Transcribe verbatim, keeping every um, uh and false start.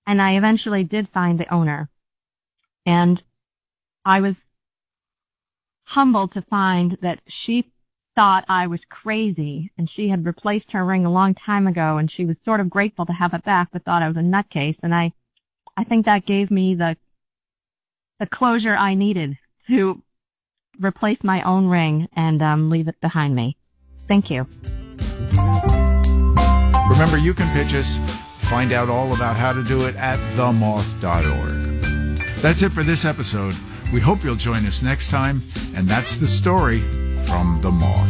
And I eventually did find the owner. And I was humbled to find that she thought I was crazy, and she had replaced her ring a long time ago, and she was sort of grateful to have it back, but thought I was a nutcase. And I, I think that gave me the, the closure I needed to replace my own ring and um, leave it behind me. Thank you. Remember, you can pitch us. Find out all about how to do it at the moth dot org. That's it for this episode. We hope you'll join us next time, and that's the story from The Moth.